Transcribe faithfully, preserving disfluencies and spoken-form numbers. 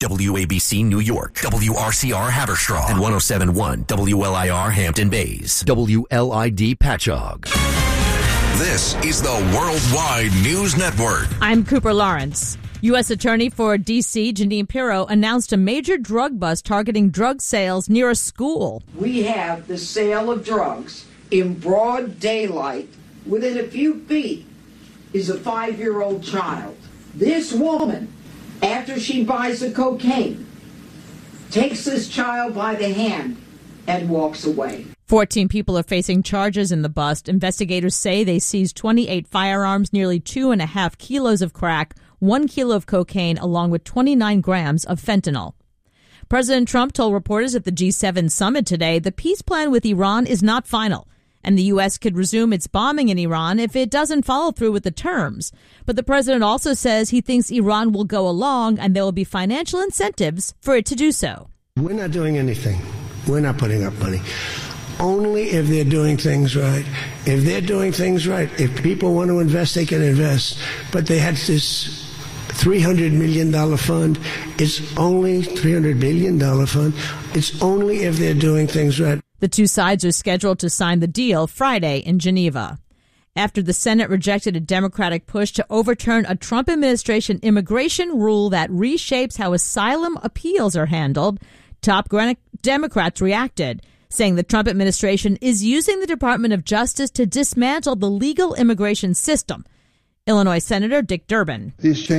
W A B C New York, W R C R Haverstraw, and one oh seven point one W L I R Hampton Bays, W L I D Patchogue. This is the Worldwide News Network. I'm Cooper Lawrence. U S Attorney for D C, Jeanine Pirro, announced a major drug bust targeting drug sales near a school. We have the sale of drugs in broad daylight. Within a few feet is a five-year-old child. This woman, after she buys the cocaine, takes this child by the hand and walks away. fourteen people are facing charges in the bust. Investigators say they seized twenty-eight firearms, nearly two and a half kilos of crack, one kilo of cocaine, along with twenty-nine grams of fentanyl. President Trump told reporters at the G seven summit today the peace plan with Iran is not final, and the U S could resume its bombing in Iran if it doesn't follow through with the terms. But the president also says he thinks Iran will go along and there will be financial incentives for it to do so. We're not doing anything. We're not putting up money. Only if they're doing things right. If they're doing things right, if people want to invest, they can invest. But they had this three hundred million dollars fund. It's only three hundred billion dollars fund. It's only if they're doing things right. The two sides are scheduled to sign the deal Friday in Geneva. After the Senate rejected a Democratic push to overturn a Trump administration immigration rule that reshapes how asylum appeals are handled, top Democrats reacted, saying the Trump administration is using the Department of Justice to dismantle the legal immigration system. Illinois Senator Dick Durbin. These